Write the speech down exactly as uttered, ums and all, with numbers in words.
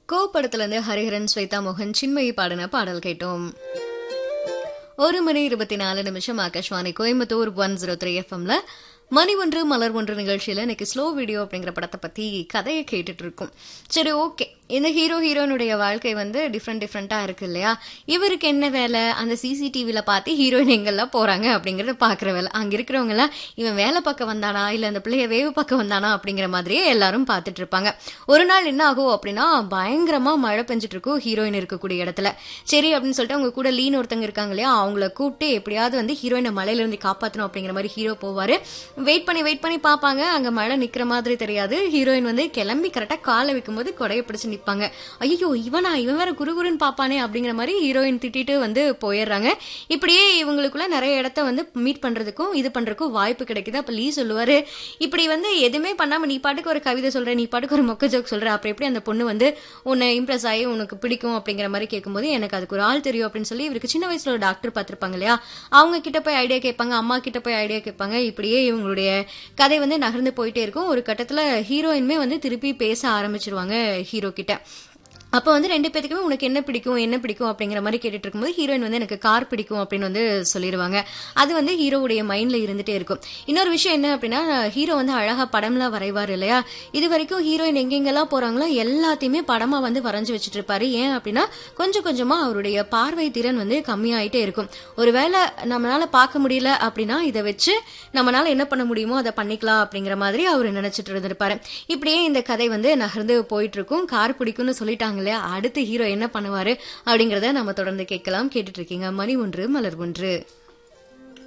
கோ படத்துல இருந்து ஹரிஹரன், ஸ்வேதா மோகன், சின்மயி பாடின பாடல் கேட்டோம். ஒரு மணி இருபத்தி நாலு நிமிஷம் Akashvani Coimbatore one zero three எஃப்எம்ல மணி ஒன்று மலர் ஒன்று நிகழ்ச்சியில இன்னைக்கு ஸ்லோ வீடியோ அப்படிங்கிற படத்தை பத்தி கதையை கேட்டுட்டு இருக்கோம். சரி, ஓகே. இந்த ஹீரோ ஹீரோனுடைய வாழ்க்கை வந்து டிஃப்ரெண்ட் டிஃப்ரெண்டா இருக்கு இல்லையா? இவருக்கு என்ன வேலை? அந்த சிசிடிவில பார்த்து ஹீரோயின் எங்கெல்லாம் போறாங்க அப்படிங்கறத பாக்குற வேலை. அங்க இருக்கிறவங்க எல்லாம் இவன் வேலை பக்கம் வந்தானா இல்ல அந்த பிள்ளைய வேவு பக்கம் வந்தானா அப்படிங்கிற மாதிரியே எல்லாரும் பாத்துட்டு இருப்பாங்க. ஒரு நாள் என்ன ஆகும் அப்படின்னா, பயங்கரமா மழை பெஞ்சிட்டு இருக்கும் ஹீரோயின் இருக்கக்கூடிய இடத்துல. சரி அப்படின்னு சொல்லிட்டு அவங்க கூட லீன் ஒருத்தங்க இருக்காங்க இல்லையா, அவங்கள கூப்பிட்டு எப்படியாவது வந்து ஹீரோயினை மழையில இருந்து காப்பாற்றணும் அப்படிங்கிற மாதிரி ஹீரோ போவாரு. வெயிட் பண்ணி வெயிட் பண்ணி பாப்பாங்க, அங்க மழை நிக்கிற மாதிரி தெரியாது. ஹீரோயின் வந்து கிளம்பி கரெக்டா காலை வைக்கும் போது கொடையை பிடிச்சு நிப்பாங்க. ஐயோ, இவனா இவன் வேற குறுகுறுன்னு பாப்பானே அப்படிங்கிற மாதிரி ஹீரோயின் திட்டிட்டு வந்து போயிடுறாங்க. இப்படியே இவங்களுக்குள்ள நிறைய இடத்த வந்து மீட் பண்றதுக்கும் இது பண்றதுக்கும் வாய்ப்பு கிடைக்குது. அப்ப லீ சொல்லுவாரு, இப்படி வந்து எதுவுமே பண்ணாம நீ பாட்டுக்கு ஒரு கவிதை சொல்ற, நீ பாட்டுக்கு ஒரு மொக்க ஜோக் சொல்ற, அப்புறம் எப்படி அந்த பொண்ணு வந்து உன்னை இம்ப்ரெஸ் ஆகி உனக்கு பிடிக்கும் அப்படிங்கிற மாதிரி கேட்கும்போது, எனக்கு அதுக்கு ஒரு ஆள் தெரியும் அப்படின்னு சொல்லி இவருக்கு சின்ன வயசுல ஒரு டாக்டர் பார்த்திருப்பாங்க இல்லையா, அவங்க கிட்ட போய் ஐடியா கேட்பாங்க, அம்மா கிட்ட போய் ஐடியா கேட்பாங்க. இப்படியே இவங்களுடைய கதை வந்து நகர்ந்து போயிட்டே இருக்கும். ஒரு கட்டத்துல ஹீரோயின்மே வந்து திருப்பி பேச ஆரம்பிச்சிருவாங்க ஹீரோ கிட்ட. அப்போ வந்து ரெண்டு பேருக்குமே உனக்கு என்ன பிடிக்கும் என்ன பிடிக்கும் அப்படிங்கிற மாதிரி கேட்டுட்டு இருக்கும்போது ஹீரோயின் வந்து எனக்கு கார் பிடிக்கும் அப்படின்னு வந்து சொல்லிடுவாங்க. அது வந்து ஹீரோவுடைய மைண்ட்ல இருந்துட்டே இருக்கும். இன்னொரு விஷயம் என்ன அப்படின்னா, ஹீரோ வந்து அழகா படம்லாம் வரைவார் இல்லையா, இது வரைக்கும் ஹீரோயின் எங்கெங்கெல்லாம் போறாங்களோ எல்லாத்தையுமே படமா வந்து வரைஞ்சு வச்சுட்டு இருப்பாரு. ஏன் அப்படின்னா, கொஞ்சம் கொஞ்சமா அவருடைய பார்வை திறன் வந்து கம்மியாயிட்டே இருக்கும். ஒருவேளை நம்மளால பார்க்க முடியல அப்படின்னா இதை வச்சு நம்மளால என்ன பண்ண முடியுமோ அதை பண்ணிக்கலாம் அப்படிங்கிற மாதிரி அவர் நினைச்சிட்டு இருந்திருப்பாரு. இப்படியே இந்த கதை வந்து நகர்ந்து போயிட்டு இருக்கும். கார் பிடிக்கும்னு சொல்லிட்டாங்க இல்லையா, அடுத்து ஹீரோ என்ன பண்ணுவாரு அப்படிங்கறத நம்ம தொடர்ந்து கேட்கலாம். கேட்டுட்டு இருக்கீங்க மணி ஒன்று மலர் ஒன்று.